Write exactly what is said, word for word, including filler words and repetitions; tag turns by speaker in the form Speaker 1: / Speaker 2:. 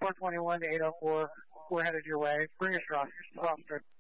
Speaker 1: four twenty-one to eight oh four. We're headed your way. Bring us your roster.